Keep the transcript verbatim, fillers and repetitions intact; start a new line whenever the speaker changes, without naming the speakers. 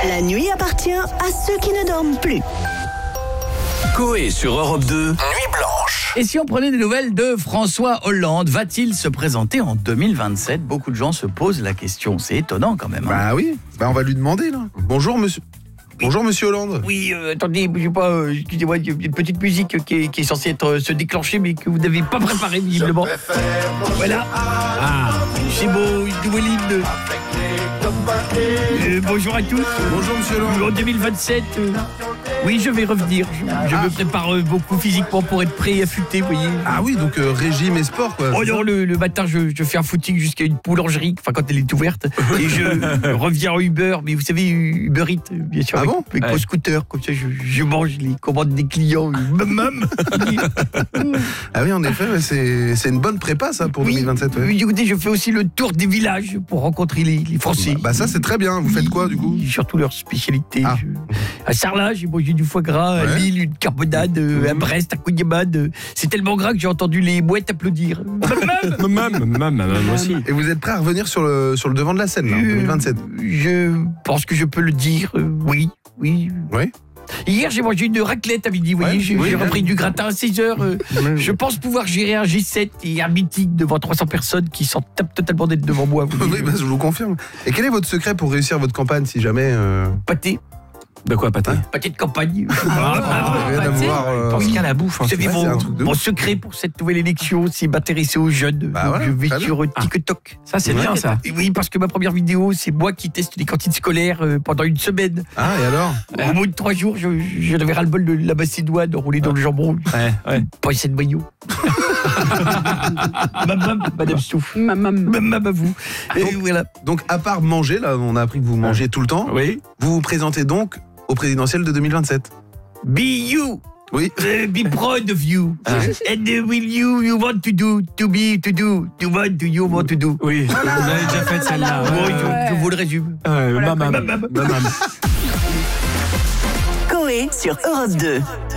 La nuit appartient à ceux qui ne dorment plus.
Coé sur Europe deux, Nuit Blanche.
Et si on prenait des nouvelles de François Hollande, va-t-il se présenter en deux mille vingt-sept? Beaucoup de gens se posent la question, c'est étonnant quand même. Hein.
Bah oui, bah on va lui demander là. Bonjour monsieur. Bonjour monsieur Hollande.
Oui, euh, attendez, je sais pas, euh, excusez-moi, il y a une petite musique qui est, qui est censée être euh, se déclencher, mais que vous n'avez pas préparée visiblement. Voilà. Ah, c'est beau, une nouvelle hymne. Euh, bonjour à tous.
Bonjour monsieur Hollande.
En deux mille vingt-sept, euh, oui, je vais revenir. Je, je
Ah.
me prépare euh, beaucoup physiquement pour être prêt et affûté, vous voyez.
Ah oui, donc euh, régime et sport quoi.
Oh
c'est
non,
ça
le, le matin, je, je fais un footing jusqu'à une boulangerie, enfin quand elle est ouverte, et je reviens en Uber, mais vous savez, Uber Eats, bien sûr,
Ah
avec,
bon
avec
Ouais.
mon scooter, comme ça je, je mange les commandes des clients. Mam, mam.
Ah oui, en effet, ouais, c'est c'est une bonne prépa ça pour
Oui,
deux mille vingt-sept. ouais.
oui, écoutez, je fais aussi le tour des villages pour rencontrer les, les Français.
Bah, bah, ça c'est très bien. Vous faites quoi du coup?
Surtout leur spécialité.
Ah.
Je- À Sarlat, j'ai mangé du foie gras, à
Ouais.
Lille, une carbonade, euh, à
Mhm.
Brest, un couignamade. euh, C'est tellement gras que j'ai entendu les mouettes applaudir. Mam, mam.
Même, même, même aussi.
Et vous êtes prêt à revenir sur le sur le devant de la scène là, en
Euh,
deux mille vingt-sept?
Je pense que je peux le dire, euh, oui, oui.
Oui.
Hier, j'ai mangé une raclette à midi, vous voyez,
Ouais,
j'ai
oui,
j'ai
bien.
repris du gratin à seize heures. euh, je pense pouvoir gérer un G sept et un meeting devant trois cents personnes qui s'en tapent totalement d'être devant moi. Vous
Oui,
voyez.
bah, je vous confirme. Et quel est votre secret pour réussir votre campagne si jamais euh...
Pâté,
De quoi, pâté?
pâté de campagne.
rien à voir, euh,
Pense qu'à la bouffe. hein.
Vous savez,
ouais,
mon,
c'est un truc de
mon
ouf.
secret pour cette nouvelle élection, c'est m'intéresser aux jeunes.
Bah
Donc,
voilà,
je vais
très
sur euh,
Ah.
TikTok.
Ça, c'est bien, ça.
Et oui, parce que ma première vidéo, c'est moi qui teste les cantines scolaires euh, pendant une semaine.
Ah et alors?
Au bout de trois jours, je, je devais ras-le-bol de la Macédoine enroulée dans le jambon.
Ouais, ouais.
Pas essayer de maillot. Mam, madame Stouff. Mam, mam à vous. Et
Donc-
voilà.
Donc à part manger là, on a appris que vous mangez tout le temps.
Oui.
Vous vous présentez donc au présidentiel de deux mille vingt-sept.
Be you.
Oui.
Uh, be proud of you. And uh, will you, you want to do, to be, to do, to want, do you want to do.
Oui. On avait déjà fait celle-là.
Bon,
Ouais,
je, je vous le résume.
ouais,
Mam,
maman.
mam.
Maman.
Coé sur Europe deux.